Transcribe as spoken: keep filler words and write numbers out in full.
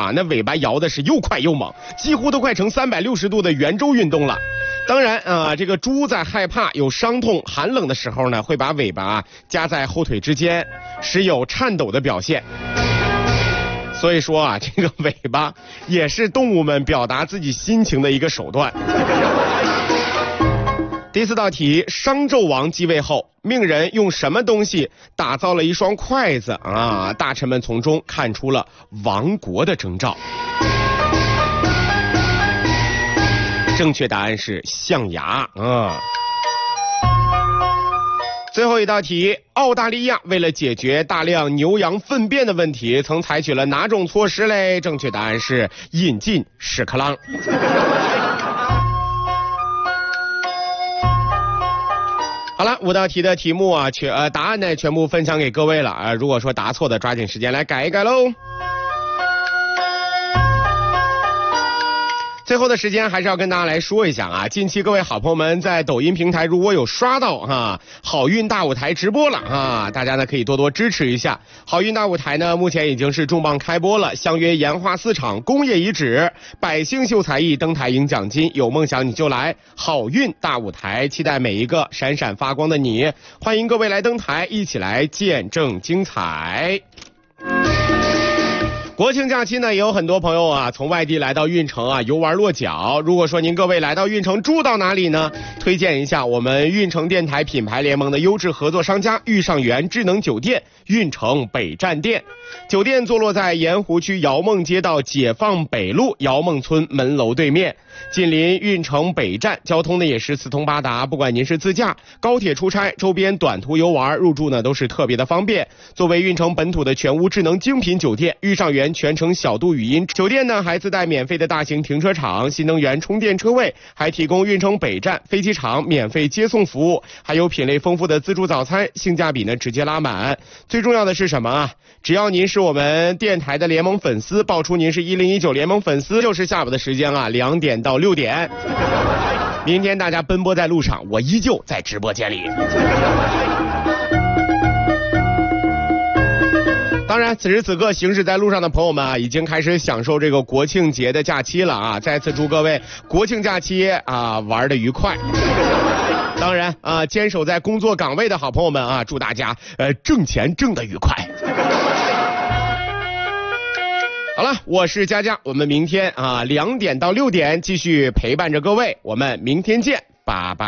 啊，那尾巴摇的是又快又猛，几乎都快成三百六十度的圆周运动了。当然啊，这个猪在害怕、有伤痛、寒冷的时候呢，会把尾巴啊夹在后腿之间，时有颤抖的表现。所以说啊，这个尾巴也是动物们表达自己心情的一个手段。第四道题，商纣王继位后，命人用什么东西打造了一双筷子啊？大臣们从中看出了亡国的征兆。正确答案是象牙啊。最后一道题，澳大利亚为了解决大量牛羊粪便的问题，曾采取了哪种措施嘞？正确答案是引进屎壳郎。好了，五道题的题目啊，全呃答案呢全部分享给各位了啊、呃。如果说答错的，抓紧时间来改一改喽。最后的时间还是要跟大家来说一下啊，近期各位好朋友们在抖音平台如果有刷到哈好运大舞台直播了啊，大家呢可以多多支持一下。好运大舞台呢目前已经是重磅开播了，相约研化四场工业遗址，百姓秀才艺，登台赢奖金，有梦想你就来，好运大舞台，期待每一个闪闪发光的你，欢迎各位来登台，一起来见证精彩。国庆假期呢，也有很多朋友啊从外地来到运城啊游玩落脚。如果说您各位来到运城住到哪里呢？推荐一下我们运城电台品牌联盟的优质合作商家御上元智能酒店运城北站店。酒店坐落在盐湖区姚梦街道解放北路姚梦村门楼对面，近邻运城北站，交通呢也是四通八达，不管您是自驾、高铁出差、周边短途游玩，入住呢都是特别的方便。作为运城本土的全屋智能精品酒店，御上元全程小度语音，酒店呢还自带免费的大型停车场、新能源充电车位，还提供运城北站飞机场免费接送服务，还有品类丰富的自助早餐，性价比呢直接拉满。最重要的是什么啊？只要您是我们电台的联盟粉丝，报出您是一零一九联盟粉丝，就是下午的时间啊，两点到六点。明天大家奔波在路上，我依旧在直播间里。当然，此时此刻行驶在路上的朋友们啊，已经开始享受这个国庆节的假期了啊！再次祝各位国庆假期啊玩得愉快。当然啊，坚守在工作岗位的好朋友们啊，祝大家呃挣钱挣得愉快。好了，我是佳佳，我们明天啊两点到六点继续陪伴着各位，我们明天见，拜拜。